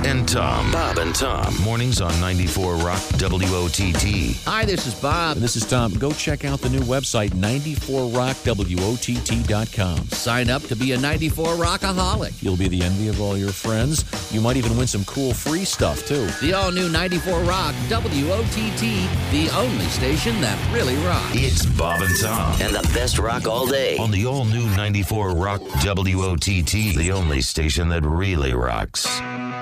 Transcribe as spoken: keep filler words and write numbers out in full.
and Tom. Bob and Tom. Mornings on ninety-four Rock W O T T. Hi, this is Bob. And this is Tom. Go check out the new website, ninety-four rock W O T T dot com. Sign up to be a ninety-four Rockaholic. You'll be the envy of all your friends. You might even win some cool free stuff, too. The all-new ninety-four Rock W O T T, the only station that really rocks. It's Bob and Tom. And the best rock all day. On the all-new ninety-four Rock W O T T, the only station that really rocks.